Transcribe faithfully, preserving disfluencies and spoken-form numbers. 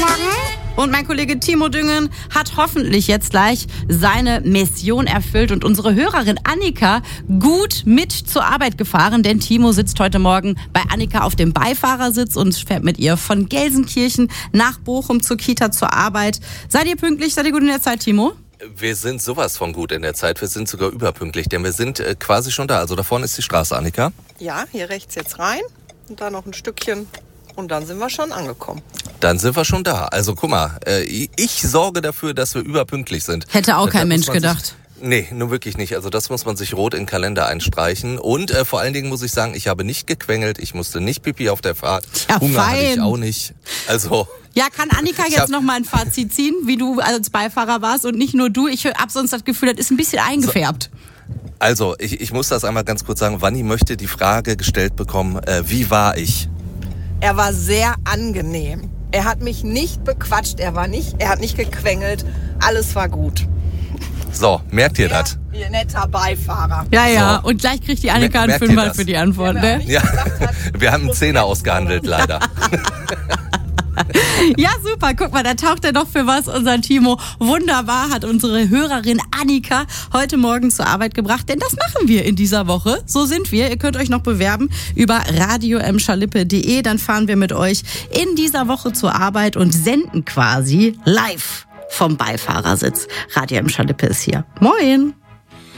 Morgen. Und mein Kollege Timo Düngen hat hoffentlich jetzt gleich seine Mission erfüllt und unsere Hörerin Annika gut mit zur Arbeit gefahren, denn Timo sitzt heute Morgen bei Annika auf dem Beifahrersitz und fährt mit ihr von Gelsenkirchen nach Bochum zur Kita zur Arbeit. Seid ihr pünktlich? Seid ihr gut in der Zeit, Timo? Wir sind sowas von gut in der Zeit. Wir sind sogar überpünktlich, denn wir sind äh, quasi schon da. Also da vorne ist die Straße, Annika. Ja, hier rechts jetzt rein und da noch ein Stückchen und dann sind wir schon angekommen. Dann sind wir schon da. Also guck mal, äh, ich sorge dafür, dass wir überpünktlich sind. Hätte auch Das kein Mensch muss man gedacht. Sich, nee, nur wirklich nicht. Also das muss man sich rot in den Kalender einstreichen. Und äh, vor allen Dingen muss ich sagen, ich habe nicht gequengelt. Ich musste nicht pipi auf der Fahrt. Ja, Hunger fein. hatte ich auch nicht. Also... Ja, kann Annika jetzt noch mal ein Fazit ziehen, wie du als Beifahrer warst und nicht nur du? Ich habe sonst das Gefühl, das ist ein bisschen eingefärbt. Also, ich, ich muss das einmal ganz kurz sagen. Vanni möchte die Frage gestellt bekommen, äh, wie war ich? Er war sehr angenehm. Er hat mich nicht bequatscht, er war nicht, er hat nicht gequengelt. Alles war gut. So, merkt ihr das? Ihr netter Beifahrer. Ja, ja, So. und gleich kriegt die Annika einen Merkt ihr Fünfer das? für die Antwort, ne? Ja, wir haben einen Zehner ausgehandelt, leider. Ja, super. Guck mal, da taucht er doch für was, unser Timo. Wunderbar, hat unsere Hörerin Annika heute Morgen zur Arbeit gebracht. Denn das machen wir in dieser Woche. So sind wir. Ihr könnt euch noch bewerben über radio punkt m schalippe punkt de. Dann fahren wir mit euch in dieser Woche zur Arbeit und senden quasi live vom Beifahrersitz. Radio M. Schalippe ist hier. Moin.